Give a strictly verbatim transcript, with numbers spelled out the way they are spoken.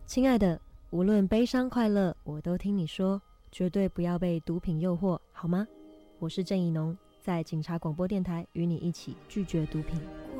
亲爱的，无论悲伤快乐，我都听你说，绝对不要被毒品诱惑，好吗？我是郑宜农，在警察广播电台与你一起拒绝毒品。